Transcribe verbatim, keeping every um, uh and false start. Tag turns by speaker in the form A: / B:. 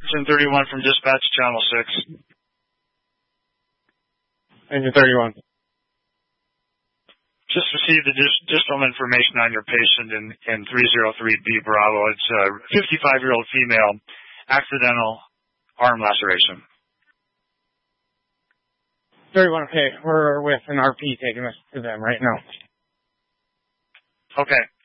A: Engine thirty-one from Dispatch Channel six.
B: Engine thirty-one.
A: Just received additional information on your patient in, in three oh three B Bravo. It's a fifty-five-year-old female, accidental arm laceration.
B: thirty-one, okay. We're with an R P taking us to them right now.
A: Okay.